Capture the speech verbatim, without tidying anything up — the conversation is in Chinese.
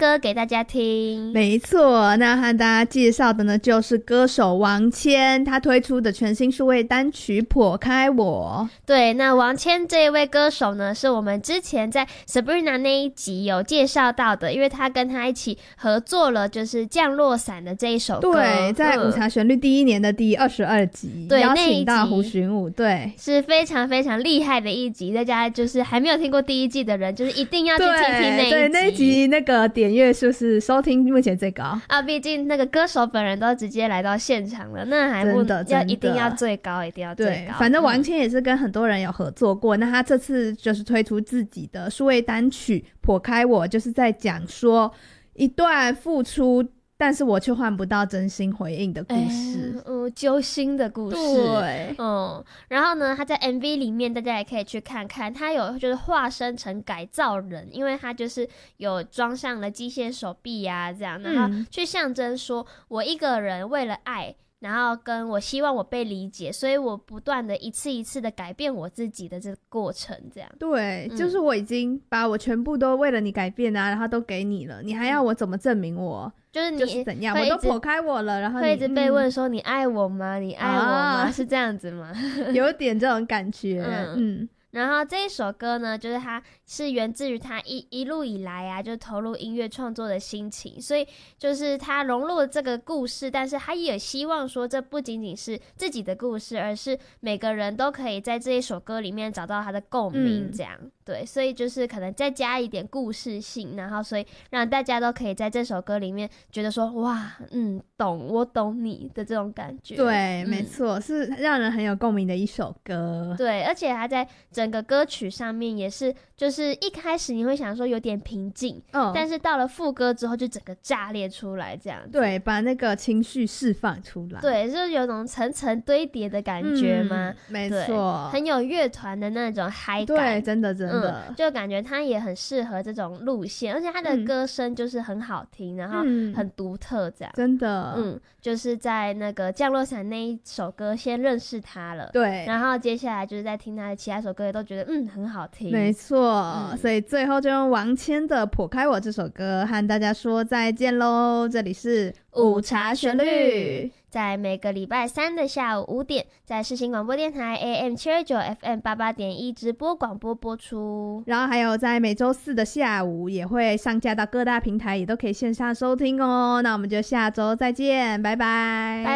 歌给大家听。 没错，那和大家介绍的呢就是歌手王谦，他推出的全新数位单曲《破开我》。 对，那王谦这一位歌手呢，是我们之前在 Sabrina 那一集有介绍到的，因为他跟他一起合作了就是降落伞的这一首歌。 对，在午茶旋律第一年的第二十二集， 对， 邀请到胡寻武，对， 是非常非常厉害的一集，大家就是还没有听过第一季的人，就是一定要去听听那一集。 对，那一集那个点阅数是收听目前最高啊，毕竟那个歌手本人都直接来到现场了，那还不要一定要最高，一定要最高。 对，反正王谦也是跟很多人有合作过，嗯、那他这次就是推出自己的数位单曲《破开我》，就是在讲说一段付出但是我却换不到真心回应的故事， 欸、嗯，揪心的故事。 对， 嗯，然后呢，他在 M V 里面，大家也可以去看看，他有就是化身成改造人，因为他就是有装上了机械手臂啊，这样，然后去象征说，我一个人为了爱。然后跟我希望我被理解，所以我不断的一次一次的改变我自己的这个过程，这样。 对、 嗯， 就是我已经把我全部都为了你改变啊，然后都给你了，你还要我怎么证明我？ 就是你就是怎样，我都剖开我了，然后你会一直被问说、嗯、你爱我吗？你爱我吗？ 啊、 是这样子吗？ 有点这种感觉， 嗯。 嗯， 然后这一首歌呢，就是它是源自于他一一路以来啊，就投入音乐创作的心情，所以就是他融入了这个故事，但是他也希望说，这不仅仅是自己的故事，而是每个人都可以在这一首歌里面找到他的共鸣，这样、嗯、对，所以就是可能再加一点故事性，然后所以让大家都可以在这首歌里面觉得说，哇，嗯，懂，我懂你的这种感觉。 对， 嗯、 没错，是让人很有共鸣的一首歌。 对，而且他在整个歌曲上面也是，就是一开始你会想说有点平静，嗯，但是到了副歌之后就整个炸裂出来，这样子。 对，把那个情绪释放出来。 对，就是有种层层堆叠的感觉吗？ 嗯、没错， 很有乐团的那种嗨感。 对，真的真的、 嗯，就感觉他也很适合这种路线，而且他的歌声就是很好听，嗯、然后很独特，这样。 真的， 嗯，就是在那个降落伞那一首歌先认识他了， 对， 然后接下来就是在听他的其他首歌也都觉得嗯很好听。 没错、嗯，所以最后就用王谦的《破开我》这首歌和大家说再见咯。这里是午茶旋律，在每个礼拜三的下午五点，在世新广播电台 A M 七二九 F M 八八点一直播广播播出， 然后还有在每周四的下午也会上架到各大平台，也都可以线上收听哦。那我们就下周再见，拜拜。